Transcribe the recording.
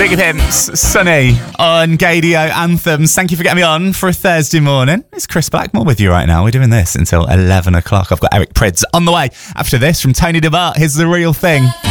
Big of Pimps, Sunny on Gadio Anthems. Thank you for getting me on for a Thursday morning. It's Chris Blackmore with you right now. We're doing this until 11 o'clock. I've got Eric Prydz on the way. After this, from Tony DeBart, here's The Real Thing.